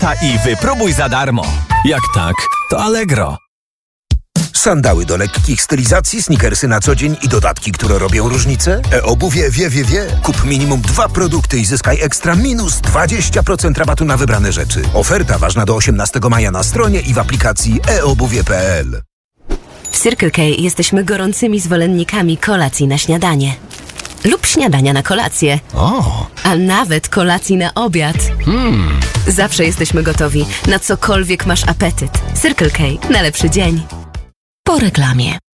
lata i wypróbuj za darmo. Jak tak, to Allegro. Sandały do lekkich stylizacji, sneakersy na co dzień i dodatki, które robią różnicę? E-obuwie wie. Kup minimum 2 produkty i zyskaj ekstra minus 20% rabatu na wybrane rzeczy. Oferta ważna do 18 maja na stronie i w aplikacji eobuwie.pl. W Circle K jesteśmy gorącymi zwolennikami kolacji na śniadanie. Lub śniadania na kolację. A nawet kolacji na obiad. Zawsze jesteśmy gotowi na cokolwiek masz apetyt. Circle K na lepszy dzień. Po reklamie.